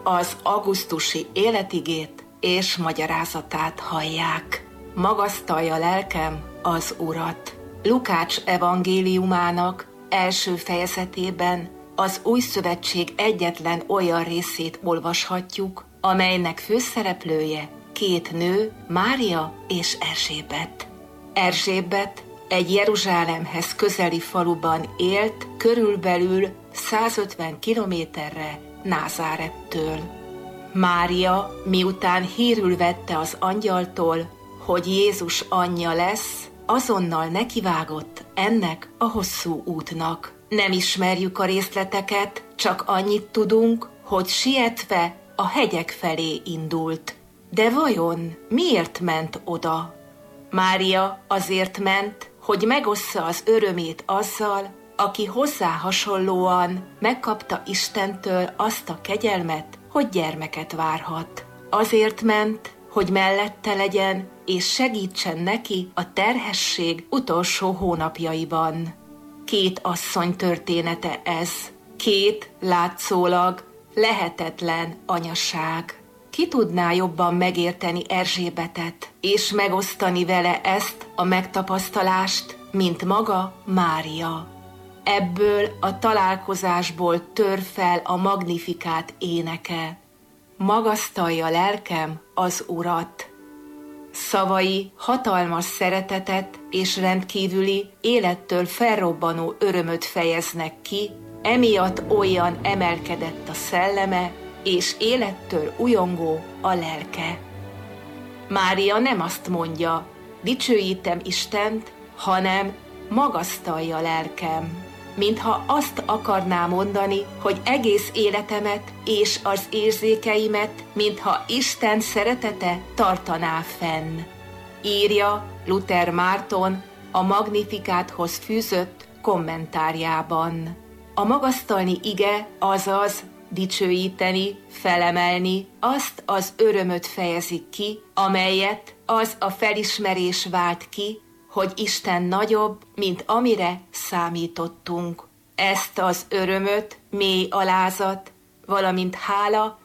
az augusztusi életigét és magyarázatát hallják. Magasztalja lelkem az Urat. Lukács evangéliumának első fejezetében az Új Szövetség egyetlen olyan részét olvashatjuk, amelynek főszereplője két nő, Mária és Erzsébet. Erzsébet egy Jeruzsálemhez közeli faluban élt, körülbelül 150 kilométerre Názárettől. Mária, miután hírül vette az angyaltól, hogy Jézus anyja lesz, azonnal nekivágott ennek a hosszú útnak. Nem ismerjük a részleteket, csak annyit tudunk, hogy sietve a hegyek felé indult. De vajon miért ment oda? Mária azért ment, hogy megossza az örömét azzal, aki hozzá hasonlóan megkapta Istentől azt a kegyelmet, hogy gyermeket várhat. Azért ment, hogy mellette legyen, és segítsen neki a terhesség utolsó hónapjaiban. Két asszony története ez, két látszólag lehetetlen anyaság. Ki tudná jobban megérteni Erzsébetet, és megosztani vele ezt a megtapasztalást, mint maga Mária. Ebből a találkozásból tör fel a Magnifikát éneke. Magasztalja lelkem az Urat. Szavai hatalmas szeretetet és rendkívüli, élettől felrobbanó örömöt fejeznek ki, emiatt olyan emelkedett a szelleme, és élettől ujjongó a lelke. Mária nem azt mondja, dicsőítem Istent, hanem magasztalja lelkem. Mintha azt akarná mondani, hogy egész életemet és az érzékeimet, mintha Isten szeretete tartaná fenn. Írja Luther Márton a Magnifikáthoz fűzött kommentárjában. A magasztalni ige, azaz dicsőíteni, felemelni, azt az örömöt fejezik ki, amelyet az a felismerés vált ki, hogy Isten nagyobb, mint amire számítottunk. Ezt az örömöt mély alázat, valamint hála